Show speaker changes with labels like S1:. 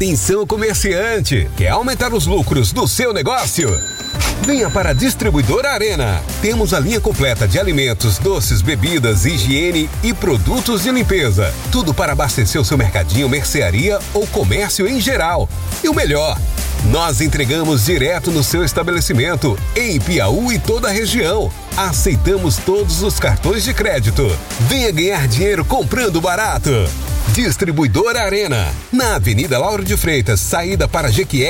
S1: Atenção, comerciante! Quer aumentar os lucros do seu negócio? Venha para a Distribuidora Arena. Temos a linha completa de alimentos, doces, bebidas, higiene e produtos de limpeza. Tudo para abastecer o seu mercadinho, mercearia ou comércio em geral. E o melhor, nós entregamos direto no seu estabelecimento, em Piauí e toda a região. Aceitamos todos os cartões de crédito. Venha ganhar dinheiro comprando barato. Distribuidora Arena, na Avenida Lauro de Freitas, saída para Jequié.